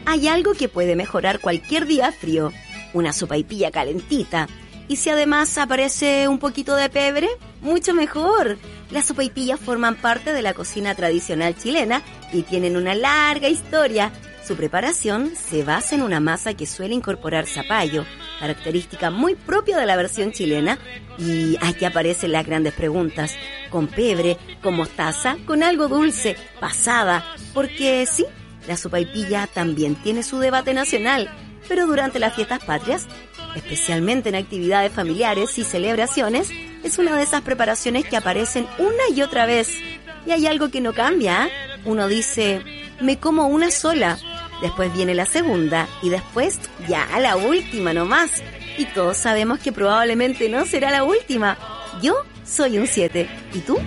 Hay algo que puede mejorar cualquier día frío, una sopaipilla calentita. Y si además aparece un poquito de pebre, mucho mejor. Las sopaipillas forman parte de la cocina tradicional chilena y tienen una larga historia. Su preparación se basa en una masa que suele incorporar zapallo, característica muy propia de la versión chilena. Y aquí aparecen las grandes preguntas: ¿con pebre, con mostaza, con algo dulce, pasada? Porque sí, la sopaipilla también tiene su debate nacional, pero durante las fiestas patrias, especialmente en actividades familiares y celebraciones, es una de esas preparaciones que aparecen una y otra vez. Y hay algo que no cambia, ¿eh? Uno dice, me como una sola, después viene la segunda y después ya la última nomás. Y todos sabemos que probablemente no será la última. Yo soy un 7. ¿Y tú?